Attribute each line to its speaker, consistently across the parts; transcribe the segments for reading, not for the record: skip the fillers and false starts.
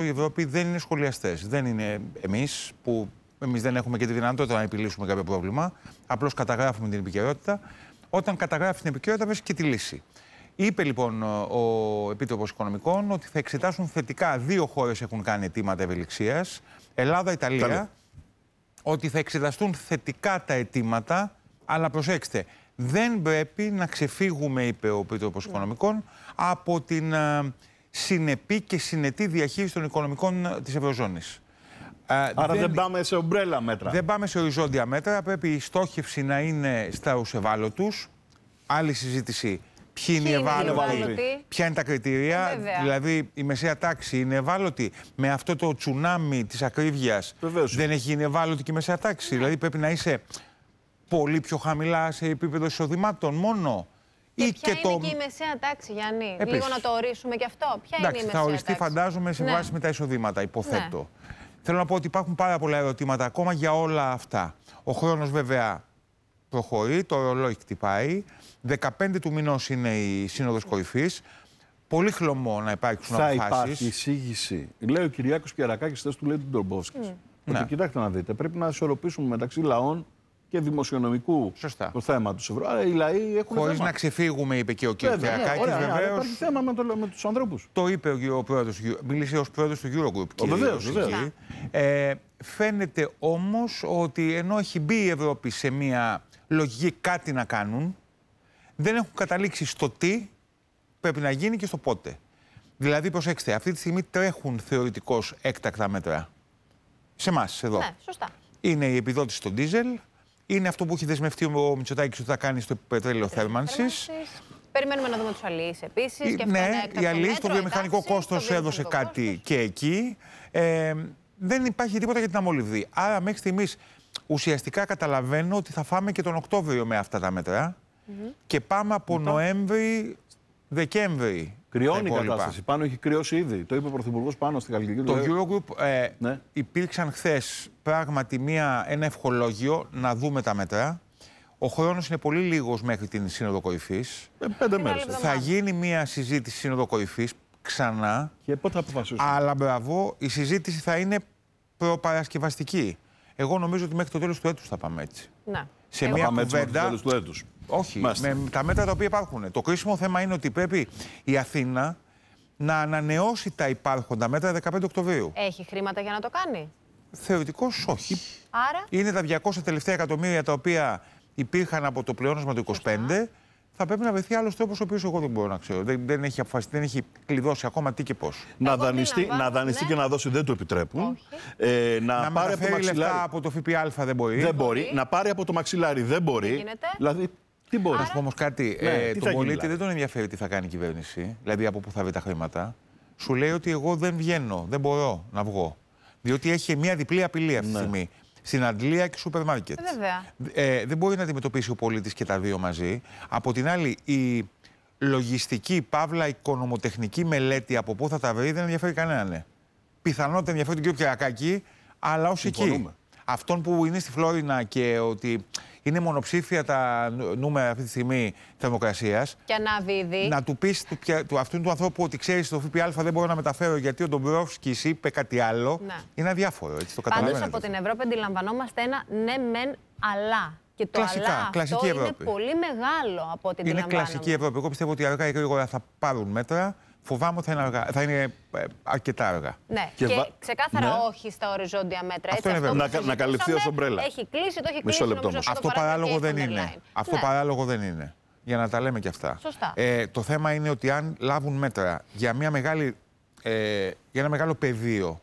Speaker 1: Ευρώπη δεν είναι σχολιαστές. Δεν είναι εμείς, που εμείς δεν έχουμε και τη δυνατότητα να επιλύσουμε κάποιο πρόβλημα. Απλώς καταγράφουμε την επικαιρότητα. Όταν καταγράφει την επικαιρότητα, βρίσκει και τη λύση. Είπε λοιπόν ο Επίτροπος Οικονομικών ότι θα εξετάσουν θετικά, 2 χώρες έχουν κάνει αιτήματα ευελιξίας, Ελλάδα, Ιταλία, ότι θα εξεταστούν θετικά τα αιτήματα, αλλά προσέξτε, δεν πρέπει να ξεφύγουμε, είπε ο Επίτροπος Οικονομικών, από την συνεπή και συνετή διαχείριση των οικονομικών της Ευρωζώνης.
Speaker 2: Άρα δεν πάμε σε ομπρέλα μέτρα.
Speaker 1: Δεν πάμε σε οριζόντια μέτρα. Πρέπει η στόχευση να είναι στους ευάλωτους. Άλλη συζήτηση. Ποιοι είναι οι ευάλωτοι, ποια είναι τα κριτήρια. Δηλαδή, η μεσαία τάξη είναι ευάλωτη. Με αυτό το τσουνάμι της ακρίβειας δεν έχει γίνει ευάλωτη και η μεσαία τάξη. Δηλαδή, πρέπει να είσαι πολύ πιο χαμηλά σε επίπεδο εισοδημάτων μόνο.
Speaker 3: Και ποια είναι και η μεσαία τάξη, Γιάννη? Λίγο να το ορίσουμε και αυτό. Ποια είναι η μεσαία τάξη?
Speaker 1: Θα οριστεί, φαντάζομαι, σε βάση με τα εισοδήματα, υποθέτω. Θέλω να πω ότι υπάρχουν πάρα πολλά ερωτήματα ακόμα για όλα αυτά. Ο χρόνος βέβαια προχωρεί, το ρολόι χτυπάει. 15 του μηνός είναι η Σύνοδος Κορυφής. Πολύ χλωμό να υπάρξουν αποφάσεις.
Speaker 2: Θα υπάρχει εισήγηση. Λέει ο Κυριάκος Κερακάκης, χθες του λέει του Ντομπόσκης. Ότι κοιτάξτε να δείτε, πρέπει να ισορροπήσουμε μεταξύ λαών και δημοσιονομικού το θέμα του ευρώ. Άρα οι λαοί έχουν.
Speaker 1: Χωρίς να ξεφύγουμε, είπε και ο κ. Κερακάκης, βεβαίως.
Speaker 2: Υπάρχει θέμα με τους ανθρώπους.
Speaker 1: Το είπε ο πρόεδρος, μίλησε ως πρόεδρος του Eurogroup.
Speaker 2: Βεβαίως.
Speaker 1: Φαίνεται όμως ότι ενώ έχει μπει η Ευρώπη σε μια λογική κάτι να κάνουν, δεν έχουν καταλήξει στο τι πρέπει να γίνει και στο πότε. Δηλαδή, προσέξτε, αυτή τη στιγμή τρέχουν θεωρητικώς έκτακτα μέτρα. Σε εμάς, εδώ.
Speaker 3: Ναι, σωστά.
Speaker 1: Είναι η επιδότηση στο ντίζελ, είναι αυτό που έχει δεσμευτεί ο Μητσοτάκης ότι θα κάνει στο πετρέλαιο θέρμανσης.
Speaker 3: Περιμένουμε να δούμε τους αλληλείς επίσης.
Speaker 1: Ναι, οι αλληλείς, το βιομηχανικό κόστος έδωσε κάτι και εκεί. Δεν υπάρχει τίποτα για την αμολυβδή. Άρα, μέχρι στιγμής ουσιαστικά καταλαβαίνω ότι θα φάμε και τον Οκτώβριο με αυτά τα μέτρα. Και πάμε από Νοέμβρη, Δεκέμβρη.
Speaker 2: Κρυώνει η κατάσταση. Πάνω έχει κρυώσει ήδη. Το είπε ο Πρωθυπουργός πάνω στη Γαλλική.
Speaker 1: Το Eurogroup υπήρξαν χθες πράγματι ένα ευχολόγιο να δούμε τα μέτρα. Ο χρόνος είναι πολύ λίγος μέχρι την Σύνοδο Κορυφής.
Speaker 2: 5 μέρες.
Speaker 1: Θα γίνει μια συζήτηση Σύνοδο Κορυφής ξανά.
Speaker 2: Και πότε θα αποφασίσουμε?
Speaker 1: Αλλά μπράβο, η συζήτηση θα είναι προπαρασκευαστική. Εγώ νομίζω ότι μέχρι το τέλος του έτους θα πάμε έτσι.
Speaker 3: Να.
Speaker 1: Σε μια κουβέντα.
Speaker 2: Τέλος του έτους.
Speaker 1: Όχι, με τα μέτρα τα οποία υπάρχουν. Το κρίσιμο θέμα είναι ότι πρέπει η Αθήνα να ανανεώσει τα υπάρχοντα μέτρα 15 Οκτωβρίου.
Speaker 3: Έχει χρήματα για να το κάνει?
Speaker 1: Θεωρητικώς όχι.
Speaker 3: Άρα?
Speaker 1: Είναι τα 200 τελευταία εκατομμύρια τα οποία υπήρχαν από το πλεόνασμα του 25. Θα πρέπει να βρεθεί άλλος τρόπος, ο οποίος εγώ δεν μπορώ να ξέρω. Δεν έχει αποφασιστεί, δεν έχει κλειδώσει ακόμα τι και πώς.
Speaker 2: Να δανειστεί και να δώσει δεν το επιτρέπουν.
Speaker 1: Να πάρει από το μαξιλάρι λεφτά από το ΦΠΑ δεν μπορεί.
Speaker 2: Δεν μπορεί. Να πάρει από το μαξιλάρι δεν μπορεί. Δηλαδή, τι μπορεί.
Speaker 1: Να σου πω όμως κάτι. Τον πολίτη δεν τον ενδιαφέρει τι θα κάνει η κυβέρνηση, δηλαδή από πού θα βρει τα χρήματα. Σου λέει ότι εγώ δεν βγαίνω, δεν μπορώ να βγω. Διότι έχει μια διπλή απειλή αυτή τη στιγμή. Στην αντλία και σούπερ μάρκετ. Δεν μπορεί να αντιμετωπίσει ο πολίτης και τα δύο μαζί. Από την άλλη, η λογιστική, παύλα, οικονομοτεχνική μελέτη από πού θα τα βρει δεν ενδιαφέρει κανέναν. Πιθανότητα ενδιαφέρει τον κύριο Κερακάκη, αλλά ως εκεί. Αυτόν που είναι στη Φλόρινα και ότι είναι μονοψήφια τα νούμερα αυτή τη στιγμή θερμοκρασίας.
Speaker 3: Και ανάβει ήδη.
Speaker 1: Να του πεις αυτού του ανθρώπου ότι ξέρεις το ΦΠΑ δεν μπορώ να μεταφέρω γιατί ο Ντομπρόφσκης είπε κάτι άλλο. Είναι αδιάφορο. Έτσι το καταλαβαίνετε.
Speaker 3: Πάντως από την Ευρώπη αντιλαμβανόμαστε ένα ναι μεν αλλά. Και το αλλά αυτό είναι πολύ μεγάλο από ό,τι αντιλαμβάνομαι.
Speaker 1: Είναι κλασική Ευρώπη. Εγώ πιστεύω ότι αργά ή γρήγορα θα πάρουν μέτρα. Φοβάμαι ότι θα είναι αρκετά αργά.
Speaker 3: Ναι, και ξεκάθαρα όχι στα οριζόντια μέτρα.
Speaker 2: Αυτό είναι να καλυφθεί ως ομπρέλα.
Speaker 3: Έχει κλείσει, το έχει κλείσει.
Speaker 1: Αυτό παράλογο δεν είναι. Αυτό παράλογο δεν είναι. Για να τα λέμε και αυτά.
Speaker 3: Σωστά.
Speaker 1: Το θέμα είναι ότι αν λάβουν μέτρα για ένα μεγάλο πεδίο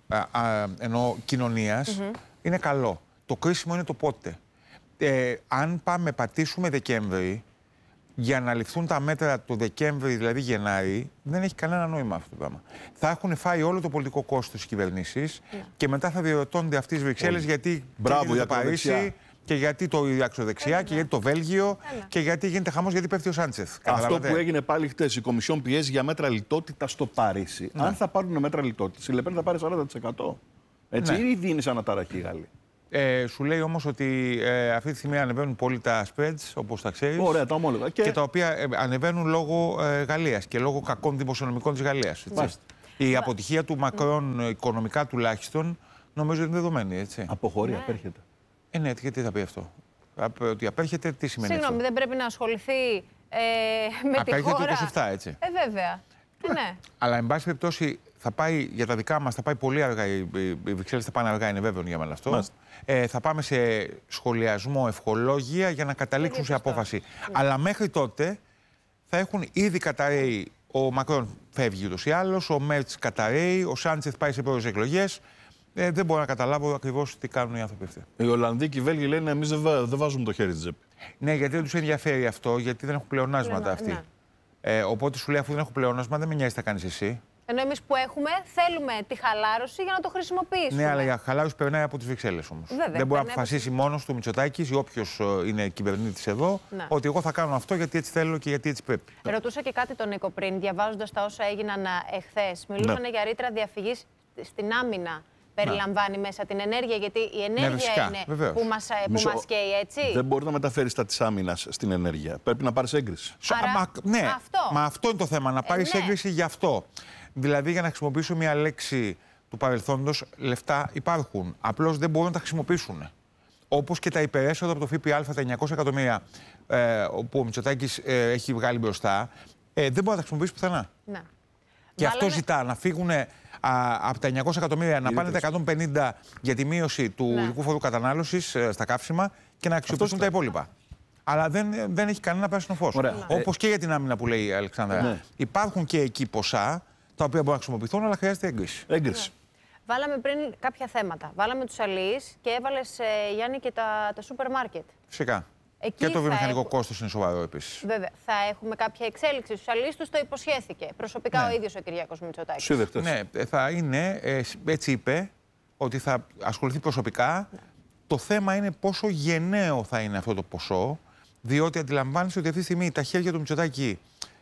Speaker 1: κοινωνίας, είναι καλό. Το κρίσιμο είναι το πότε. Αν πατήσουμε Δεκέμβρη, για να ληφθούν τα μέτρα το Δεκέμβρη, δηλαδή Γενάρη, δεν έχει κανένα νόημα αυτό το πράγμα. Θα έχουν φάει όλο το πολιτικό κόστος οι κυβερνήσεις και μετά θα διερωτώνται αυτοί οι Βρυξέλλες γιατί το Παρίσι και γιατί το Ιδαξιοδεξιά και γιατί το Βέλγιο και γιατί γίνεται χαμός, γιατί πέφτει ο Σάντσεθ.
Speaker 2: Αυτό που έγινε πάλι χτες, η Κομισιόν πιέζει για μέτρα λιτότητα στο Παρίσι. Αν θα πάρουν μέτρα λιτότητα, η Λεπέν θα πάρει 40%. Έτσι, ήδη είναι σαν αναταραχή οι Γάλλοι.
Speaker 1: Σου λέει όμως ότι αυτή τη στιγμή ανεβαίνουν πολύ τα spreads, όπως τα ξέρεις.
Speaker 2: Ωραία, τα ομόλογα.
Speaker 1: Και τα οποία ανεβαίνουν λόγω Γαλλίας και λόγω κακών δημοσιονομικών της Γαλλίας. Η αποτυχία του Μακρόν, οικονομικά τουλάχιστον, νομίζω είναι δεδομένη, έτσι.
Speaker 2: Αποχωρεί, απέρχεται.
Speaker 1: Ναι, γιατί θα πει αυτό. Ότι απέρχεται, τι σημαίνει?
Speaker 3: Συγγνώμη, δεν πρέπει να ασχοληθεί με τη χώρα.
Speaker 1: Απέρχεται το 27, έτσι.
Speaker 3: Βέβαια. Ναι.
Speaker 1: Αλλά, εν πάση περιπτώσει, θα πάει για τα δικά μας, θα πάει πολύ αργά. Οι Βρυξέλλες θα πάνε αργά, είναι βέβαιο για μένα αυτό. Θα πάμε σε σχολιασμό, ευχολόγια για να καταλήξουν σε απόφαση. Αλλά μέχρι τότε θα έχουν ήδη καταρρέει. Ο Μακρόν φεύγει ούτως ή άλλως, ο Μέρτς καταρρέει, ο Σάντσεθ πάει σε πρώτες εκλογές. Δεν μπορώ να καταλάβω ακριβώς τι κάνουν οι άνθρωποι αυτοί.
Speaker 2: Οι Ολλανδοί και οι Βέλγοι λένε εμείς δεν βάζουμε το χέρι στη τσέπη.
Speaker 1: Ναι, γιατί δεν τους ενδιαφέρει αυτό, γιατί δεν έχουν πλεονάσματα αυτοί. Ναι. Οπότε σου λέει, αφού δεν έχω πλεονάσμα, δεν με νοιάζει τι θα κάνεις εσύ.
Speaker 3: Ενώ εμείς που έχουμε, θέλουμε τη χαλάρωση για να το χρησιμοποιήσουμε.
Speaker 1: Ναι, αλλά η χαλάρωση περνάει από τις Βρυξέλλες όμως. Δεν μπορεί να αποφασίσει μόνος του Μητσοτάκης ή όποιος είναι κυβερνήτης εδώ, ότι εγώ θα κάνω αυτό γιατί έτσι θέλω και γιατί έτσι πρέπει.
Speaker 3: Ρωτούσα και κάτι τον Νίκο πριν, διαβάζοντας τα όσα έγιναν εχθές. Μιλούσαν για ρήτρα διαφυγής στην άμυνα. Περιλαμβάνει μέσα την ενέργεια, γιατί η ενέργεια είναι που μας καίει, έτσι.
Speaker 2: Δεν μπορεί να μεταφέρεις τα της άμυνας στην ενέργεια. Πρέπει να πάρεις έγκριση.
Speaker 1: Ναι, μα αυτό είναι το θέμα, να πάρεις έγκριση γι' αυτό. Δηλαδή, για να χρησιμοποιήσω μια λέξη του παρελθόντος, λεφτά υπάρχουν. Απλώς δεν μπορούν να τα χρησιμοποιήσουν. Όπως και τα υπερέσοδα από το ΦΠΑ, τα 900 εκατομμύρια που ο Μητσοτάκης έχει βγάλει μπροστά, δεν μπορεί να τα χρησιμοποιήσει πουθενά. Ναι. Και αυτό ζητά, να φύγουν από τα 900 εκατομμύρια, να πάνε τα 150 για τη μείωση του ειδικού φόρου κατανάλωσης στα καύσιμα και να αξιοποιήσουν τα υπόλοιπα. Αλλά δεν έχει κανένα πράσινο φως. Όπως και για την άμυνα που λέει η Αλεξάνδρα. Υπάρχουν και εκεί ποσά τα οποία μπορούν να χρησιμοποιηθούν, αλλά χρειάζεται έγκριση.
Speaker 3: Βάλαμε πριν κάποια θέματα. Βάλαμε τους αλληλείς και έβαλες, Γιάννη, και τα σούπερ μάρκετ.
Speaker 1: Φυσικά. Και το βιομηχανικό κόστος είναι σοβαρό επίσης.
Speaker 3: Βέβαια. Θα έχουμε κάποια εξέλιξη. Στους αλληλείς τους το υποσχέθηκε. Προσωπικά ο ίδιος ο Κυριάκος Μητσοτάκης.
Speaker 1: Ναι, θα είναι, έτσι είπε, ότι θα ασχοληθεί προσωπικά. Το θέμα είναι πόσο γενναίο θα είναι αυτό το ποσό, διότι αντιλαμβάνεσαι ότι αυτή τη στιγμή τα χέρια του Μητσοτάκη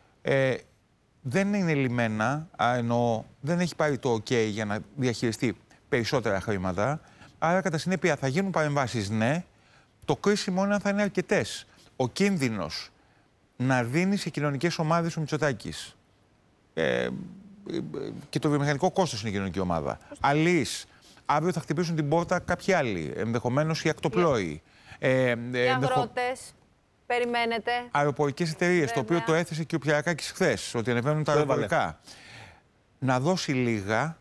Speaker 1: δεν είναι λυμμένα, ενώ δεν έχει πάρει το OK για να διαχειριστεί περισσότερα χρήματα. Άρα, κατά συνέπεια, θα γίνουν παρεμβάσεις, ναι. Το κρίσιμο είναι αν θα είναι αρκετές. Ο κίνδυνος να δίνει σε κοινωνικές ομάδες ο Μητσοτάκης. Και το βιομηχανικό κόστος είναι η κοινωνική ομάδα. Αλλιώς, αύριο θα χτυπήσουν την πόρτα κάποιοι άλλοι, ενδεχομένως οι ακτοπλόοι.
Speaker 3: Οι αγρότες. Περιμένετε.
Speaker 1: Αεροπορικές εταιρείες, το οποίο το έθεσε και ο Πιαρακάκης χθες, ότι ανεβαίνουν τα αεροπορικά. Να δώσει λίγα,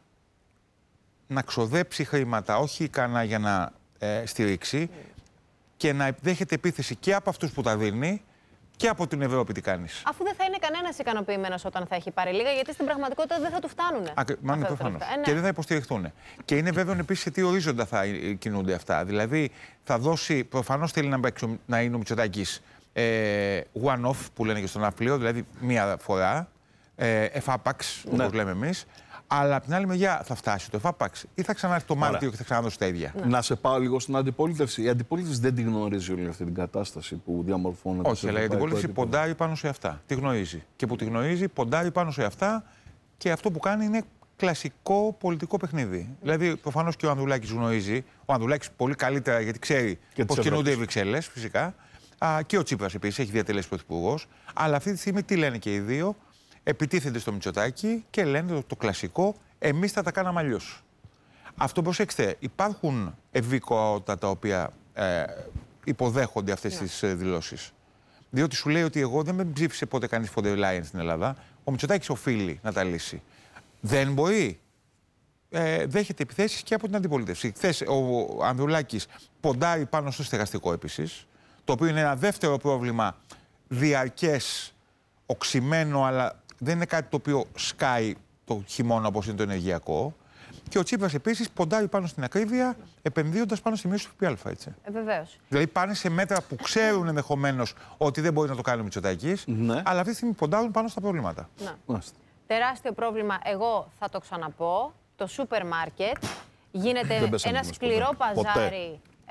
Speaker 1: να ξοδέψει χρήματα, όχι ικανά για να στηρίξει, και να δέχεται επίθεση και από αυτούς που τα δίνει και από την Ευρώπη τι κάνεις.
Speaker 3: Αφού δεν θα είναι κανένας ικανοποιημένος όταν θα έχει πάρει λίγα, γιατί στην πραγματικότητα δεν θα του φτάνουν.
Speaker 1: Μάλλον προφανώς. Και δεν θα υποστηριχθούν. Και είναι βέβαιο επίσης σε τι ορίζοντα θα κινούνται αυτά. Δηλαδή θα δώσει, προφανώς θέλει να είναι ο Μητσοτάκης one-off που λένε και στον ναυπλίο, δηλαδή μία φορά, εφάπαξ, όπως λέμε εμείς. Αλλά από την άλλη μεριά θα φτάσει το εφάπαξ ή θα ξανάρθει το Μάρτιο και θα ξαναδώσει τα ίδια.
Speaker 2: Να σε πάω λίγο στην αντιπολίτευση. Η αντιπολίτευση δεν τη γνωρίζει όλη αυτή την κατάσταση που διαμορφώνεται.
Speaker 1: Όχι, αλλά η αντιπολίτευση ποντάρει πάνω σε αυτά. Τη γνωρίζει. Και που τη γνωρίζει, ποντάρει πάνω σε αυτά και αυτό που κάνει είναι κλασικό πολιτικό παιχνίδι. Δηλαδή, προφανώς και ο Ανδρουλάκης γνωρίζει. Ο Ανδρουλάκης πολύ καλύτερα γιατί ξέρει πώς κινούνται οι Βρυξέλλες, φυσικά. Και ο Τσίπρας επίσης έχει διατελέσει πρωθυπουργός. Αλλά αυτή τη στιγμή τι λένε και οι δύο? Επιτίθενται στο Μητσοτάκη και λένε το κλασικό, εμείς θα τα κάναμε αλλιώς. Αυτό, προσέξτε, υπάρχουν ευήκοατα τα οποία υποδέχονται αυτές τις δηλώσεις. Διότι σου λέει ότι εγώ δεν με ψήφισε ποτέ κανείς Φοντερ Λάιεν στην Ελλάδα, ο Μητσοτάκης οφείλει να τα λύσει. Δεν μπορεί. Δέχεται επιθέσεις και από την αντιπολίτευση. Χθες ο Ανδρουλάκης ποντάρει πάνω στο στεγαστικό επίσης, το οποίο είναι ένα δεύτερο πρόβλημα διαρκές, οξυμένο, αλλά δεν είναι κάτι το οποίο σκάει το χειμώνα όπως είναι το ενεργειακό. Και ο Τσίπρας επίσης ποντάρει πάνω στην ακρίβεια, επενδύοντας πάνω στη μείωση του ΦΠΑ.
Speaker 3: Βεβαίως.
Speaker 1: Δηλαδή πάνε σε μέτρα που ξέρουν ενδεχομένως ότι δεν μπορεί να το κάνει ο Μητσοτάκης, αλλά αυτή τη στιγμή ποντάρουν πάνω στα προβλήματα.
Speaker 3: Τεράστιο πρόβλημα, εγώ θα το ξαναπώ, το σούπερ μάρκετ. Γίνεται ένα σκληρό παζάρι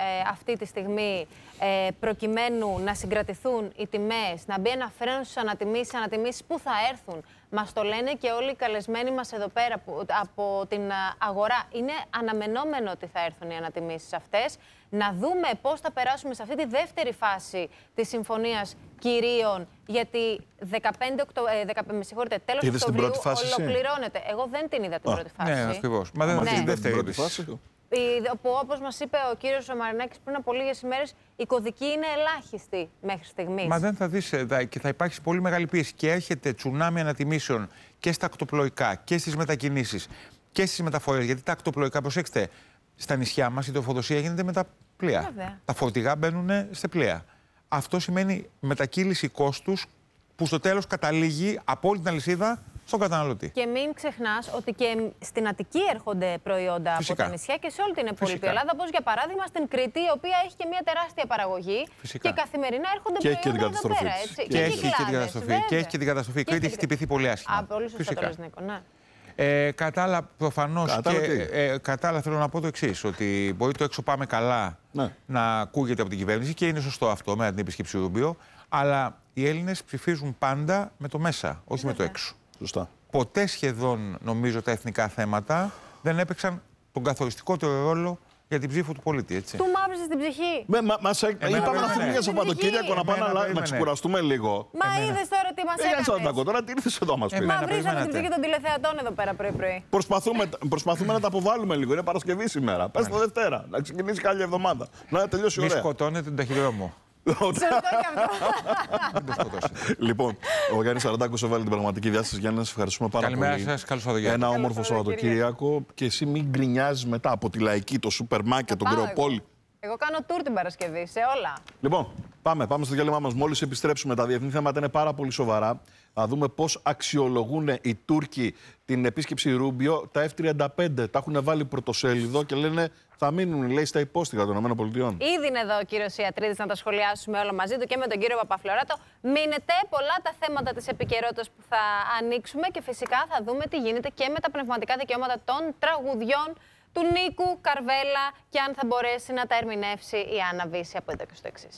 Speaker 3: αυτή τη στιγμή προκειμένου να συγκρατηθούν οι τιμές, να μπει ένα φρένο στις ανατιμήσεις που θα έρθουν. Μας το λένε και όλοι οι καλεσμένοι μας εδώ πέρα από την αγορά. Είναι αναμενόμενο ότι θα έρθουν οι ανατιμήσεις αυτές. Να δούμε πώς θα περάσουμε σε αυτή τη δεύτερη φάση της συμφωνίας κυρίων, γιατί τέλος Οκτωβρίου ολοκληρώνεται. Εγώ δεν την είδα την πρώτη φάση.
Speaker 1: Ναι, ακριβώς. Μα δεν είναι την δεύτερη φάση.
Speaker 3: Όπως μας είπε ο κύριος Μαρινάκης πριν από λίγες ημέρες, η κωδική είναι ελάχιστη μέχρι στιγμής.
Speaker 1: Μα δεν θα δεις, και θα υπάρξει πολύ μεγάλη πίεση. Και έρχεται τσουνάμι ανατιμήσεων και στα ακτοπλοϊκά και στις μετακινήσεις και στις μεταφορές. Γιατί τα ακτοπλοϊκά, προσέξτε, στα νησιά μας η τροφοδοσία γίνεται με τα πλοία.
Speaker 3: Βέβαια.
Speaker 1: Τα φορτηγά μπαίνουν σε πλοία. Αυτό σημαίνει μετακύληση κόστους που στο τέλος καταλήγει από όλη την αλυσίδα στον καταναλωτή.
Speaker 3: Και μην ξεχνάς ότι και στην Αττική έρχονται προϊόντα από τα νησιά και σε όλη την υπόλοιπη Ελλάδα. Όπως για παράδειγμα στην Κρήτη, η οποία έχει και μια τεράστια παραγωγή. Και καθημερινά έρχονται προϊόντα εδώ πέρα.
Speaker 1: Και έχει και την καταστροφή. Και έχει και την καταστροφή. Η Κρήτη έχει χτυπηθεί πολύ άσχημα.
Speaker 3: Πολύ σωστά το λες, Νίκο, ναι.
Speaker 1: Κατά άλλα, προφανώς κατά άλλα θέλω να πω το εξής, ότι μπορεί το έξω πάμε καλά να ακούγεται από την κυβέρνηση και είναι σωστό αυτό με την επίσκεψη Ρούμπιο, αλλά οι Έλληνες ψηφίζουν πάντα με το μέσα, όχι με το έξω.
Speaker 2: Σωστά.
Speaker 1: Ποτέ σχεδόν, νομίζω, τα εθνικά θέματα δεν έπαιξαν τον καθοριστικότερο ρόλο για την ψήφο του πολίτη, έτσι.
Speaker 3: Του μαύρησες την ψυχή.
Speaker 2: Είπαμε να φύγουμε για Σαββατοκύριακο να πάμε να ξεκουραστούμε λίγο.
Speaker 3: Μα είδες τώρα τι μας έκανες.
Speaker 2: Τώρα τι ήρθες εδώ μας πήρε.
Speaker 3: Μαυρίσαμε την ψυχή των τηλεθεατών εδώ πέρα πρωί-πρωί.
Speaker 2: Προσπαθούμε να τα αποβάλουμε λίγο. Είναι Παρασκευή σήμερα. Πες το Δευτέρα. Να ξεκινήσει καλή εβδομάδα. Να τελειώσει ωραία.
Speaker 1: Μη σκοτώνετε τον ταχυδρόμο.
Speaker 2: Λοιπόν, ο Γιάννης Σαραντάκος έβαλε την πραγματική διάσταση. Γιάννη, να σας ευχαριστούμε πάρα πολύ.
Speaker 1: Καλημέρα σας, καλώς ήρθατε.
Speaker 2: Ένα όμορφο Σαββατοκύριακο και εσύ μην γκρινιάζεις μετά από τη Λαϊκή, το σούπερ μάρκετ, τον Κρεοπόλη.
Speaker 3: Εγώ κάνω tour την Παρασκευή, σε όλα.
Speaker 2: Λοιπόν, πάμε στο διάλειμμα μας. Μόλις επιστρέψουμε, τα διεθνή θέματα είναι πάρα πολύ σοβαρά. Θα δούμε πώς αξιολογούν οι Τούρκοι την επίσκεψη Ρούμπιο. Τα F-35 τα έχουν βάλει πρωτοσέλιδο και λένε θα μείνουν, λέει, στα υπόστιγα των ΗΠΑ.
Speaker 3: Ήδη είναι εδώ ο κύριος Ιατρίδης να τα σχολιάσουμε όλα μαζί του και με τον κύριο Παπαφλωράτο. Μείνετε, πολλά τα θέματα της επικαιρότητας που θα ανοίξουμε και φυσικά θα δούμε τι γίνεται και με τα πνευματικά δικαιώματα των τραγουδιών του Νίκου Καρβέλα και αν θα μπορέσει να τα ερμηνεύσει η Άννα Βύση από εδώ και στο εξής.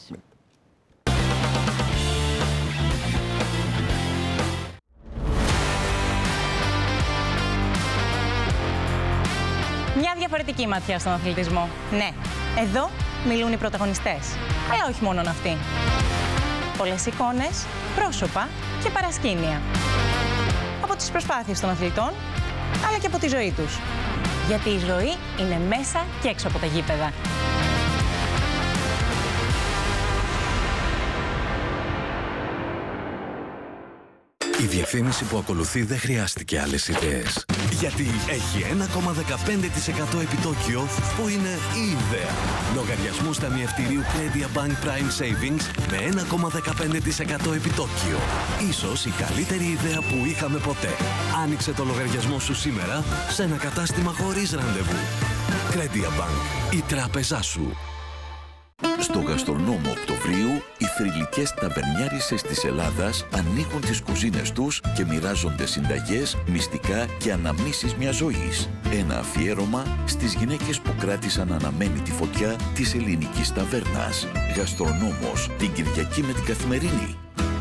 Speaker 4: Μια διαφορετική ματιά στον αθλητισμό. Ναι, εδώ μιλούν οι πρωταγωνιστές. Όχι μόνον αυτοί. Πολλές εικόνες, πρόσωπα και παρασκήνια. Από τις προσπάθειες των αθλητών, αλλά και από τη ζωή τους. Γιατί η ζωή είναι μέσα και έξω από τα γήπεδα.
Speaker 5: Η διαφήμιση που ακολουθεί δεν χρειάστηκε άλλες ιδέες. Γιατί έχει 1,15% επιτόκιο που είναι η ιδέα. Λογαριασμούς ταμιευτηρίου Credit Bank Prime Savings με 1,15% επιτόκιο. Ίσως η καλύτερη ιδέα που είχαμε ποτέ. Άνοιξε το λογαριασμό σου σήμερα σε ένα κατάστημα χωρίς ραντεβού. Credit Bank, η τράπεζά σου. Στο γαστρονόμο Οκτωβρίου, οι θρυλικές ταβερνιάρισες της Ελλάδας ανοίγουν τις κουζίνες τους και μοιράζονται συνταγές, μυστικά και αναμνήσεις μιας ζωής. Ένα αφιέρωμα στις γυναίκες που κράτησαν αναμένη τη φωτιά της ελληνικής ταβέρνας. Γαστρονόμος, την Κυριακή με την Καθημερινή.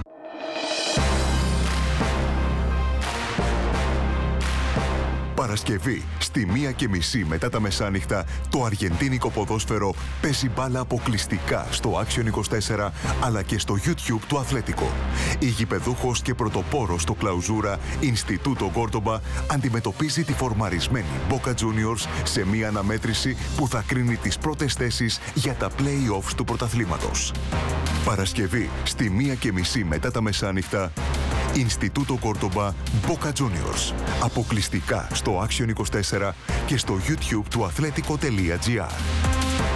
Speaker 6: Παρασκευή, στη 1:30 μετά τα μεσάνυχτα, το αργεντίνικο ποδόσφαιρο παίζει μπάλα αποκλειστικά στο Action 24 αλλά και στο YouTube του Αθλέτικο. Η γηπεδούχος και πρωτοπόρος στο Κλαουζούρα Ινστιτούτο Κόρτομπα αντιμετωπίζει τη φορμαρισμένη Boca Juniors σε μια αναμέτρηση που θα κρίνει τις πρώτες θέσεις για τα play-offs του πρωταθλήματος. Παρασκευή, στη 1:30 μετά τα μεσάνυχτα, Ινστιτούτο Κόρτομπα Boca Juniors. Αποκλειστικά στο Action 24 και στο YouTube του Αθλέτικο.gr.